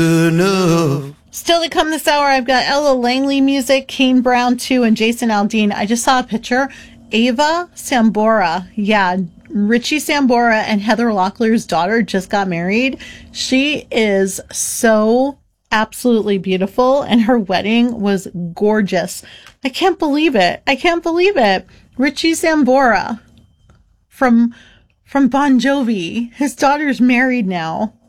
enough. Still to come this hour, I've got Ella Langley music, Kane Brown 2, and Jason Aldean. I just saw a picture. Ava Sambora. Yeah, Richie Sambora and Heather Locklear's daughter just got married. She is so absolutely beautiful, and her wedding was gorgeous. I can't believe it. I can't believe it. Richie Sambora from Bon Jovi. His daughter's married now.